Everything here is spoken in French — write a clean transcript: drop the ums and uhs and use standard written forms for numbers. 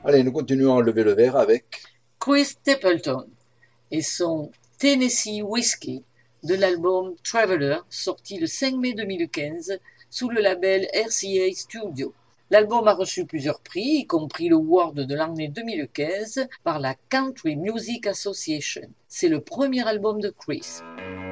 Allez, nous continuons à lever le verre avec Chris Stapleton et son Tennessee Whiskey de l'album Traveler, sorti le 5 mai 2015 sous le label RCA Studio. L'album a reçu plusieurs prix, y compris le Award de l'année 2015 par la Country Music Association. C'est le premier album de Chris.